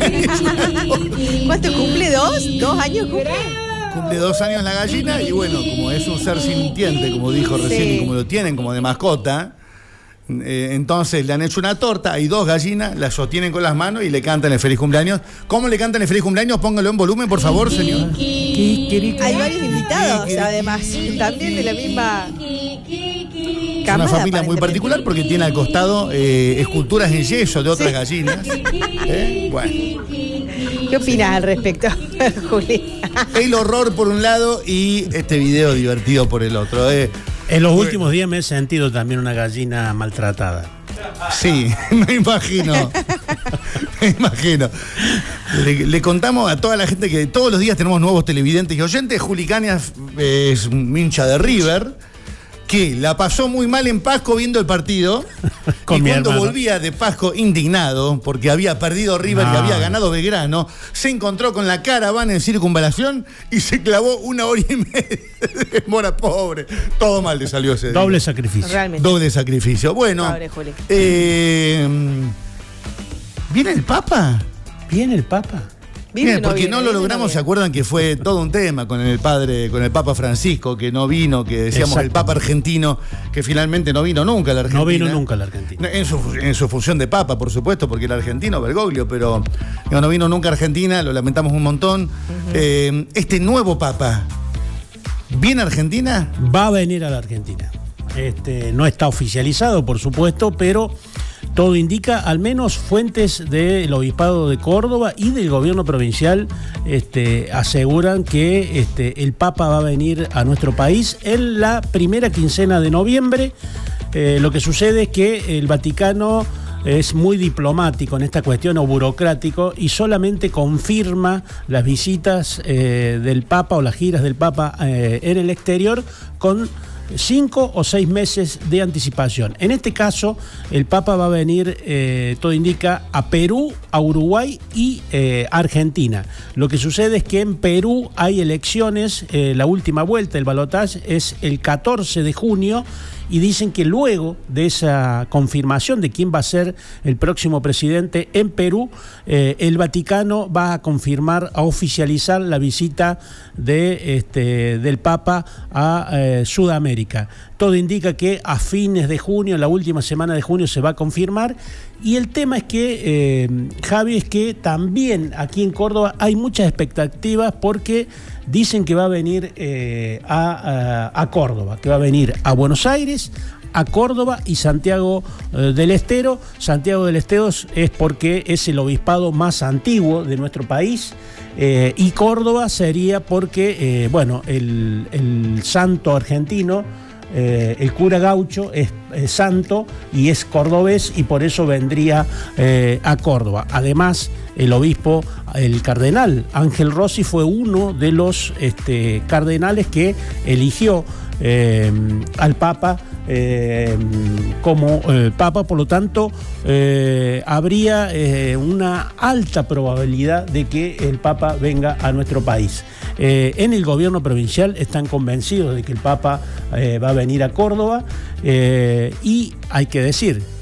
¿Cuánto cumple? ¿2 años cumple? Cumple 2 años la gallina y bueno, como es un ser sintiente, como dijo recién, y como lo tienen como de mascota, entonces le han hecho una torta, hay 2 gallinas, la sostienen con las manos y le cantan el feliz cumpleaños. ¿Cómo le cantan el feliz cumpleaños? Póngalo en volumen, por favor, señor. Hay varios invitados, además, también de la misma Es camada, una familia muy particular porque tiene al costado esculturas en yeso de otras gallinas. Bueno. ¿Qué opinas al respecto, Juli? El horror por un lado y este video divertido por el otro. En los últimos días me he sentido también una gallina maltratada. Sí, me imagino. Me imagino. Le contamos a toda la gente que todos los días tenemos nuevos televidentes y oyentes. Juli Cañas es un hincha de River que la pasó muy mal en Pasco viendo el partido. Y cuando volvía de Pasco indignado porque había perdido River y había ganado Belgrano, se encontró con la caravana en circunvalación y se clavó 1 hora y media de mora, pobre. Todo mal le salió ese día. Doble sacrificio. Realmente. Doble sacrificio. Bueno, Pobre Juli. ¿viene el Papa? ¿Viene el Papa? Bien, porque no lo logramos, ¿se acuerdan que fue todo un tema con el Papa Francisco, que no vino, que decíamos el Papa argentino, que finalmente no vino nunca a la Argentina? No vino nunca a la Argentina. En su función de Papa, por supuesto, porque era argentino, Bergoglio, pero no vino nunca a Argentina, lo lamentamos un montón. Este nuevo Papa, ¿viene a Argentina? Va a venir a la Argentina. No está oficializado, por supuesto, pero todo indica, al menos fuentes del Obispado de Córdoba y del gobierno provincial aseguran que el Papa va a venir a nuestro país en la primera quincena de noviembre. Lo que sucede es que el Vaticano es muy diplomático en esta cuestión o burocrático y solamente confirma las visitas del Papa o las giras del Papa en el exterior con 5 o 6 meses de anticipación. En este caso, el Papa va a venir, todo indica, a Perú, a Uruguay y Argentina. Lo que sucede es que en Perú hay elecciones, la última vuelta, el balotaje es el 14 de junio, y dicen que luego de esa confirmación de quién va a ser el próximo presidente en Perú, el Vaticano va a confirmar, a oficializar la visita del Papa a Sudamérica. Todo indica que a fines de junio, la última semana de junio, se va a confirmar. Y el tema es que, Javi, es que también aquí en Córdoba hay muchas expectativas porque dicen que va a venir a Córdoba, que va a venir a Buenos Aires, a Córdoba y Santiago del Estero. Santiago del Estero es porque es el obispado más antiguo de nuestro país. Y Córdoba sería porque, el santo argentino, el cura Gaucho es santo y es cordobés y por eso vendría a Córdoba. Además, el obispo, el cardenal Ángel Rossi fue uno de los cardenales que eligió al Papa como Papa, por lo tanto habría una alta probabilidad de que el Papa venga a nuestro país. En el gobierno provincial están convencidos de que el Papa va a venir a Córdoba y hay que decir